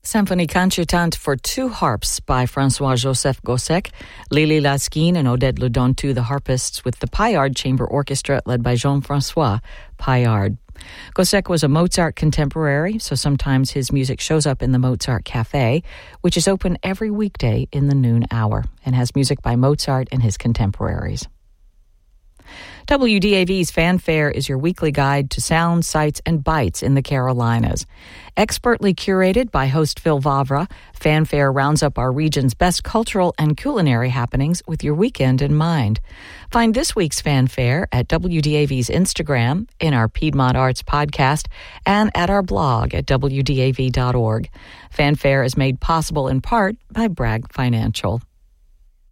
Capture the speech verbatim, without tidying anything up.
Symphonie Concertante for Two Harps by François-Joseph Gossec, Lily Laskin and Odette Ledontu, the harpists, with the Paillard Chamber Orchestra led by Jean-François Paillard. Gossec was a Mozart contemporary, so sometimes his music shows up in the Mozart Cafe, which is open every weekday in the noon hour and has music by Mozart and his contemporaries. W D A V's Fanfare is your weekly guide to sounds, sights, and bites in the Carolinas. Expertly curated by host Phil Vavra, Fanfare rounds up our region's best cultural and culinary happenings with your weekend in mind. Find this week's Fanfare at W D A V's Instagram, in our Piedmont Arts podcast, and at our blog at w d a v dot org. Fanfare is made possible in part by Bragg Financial.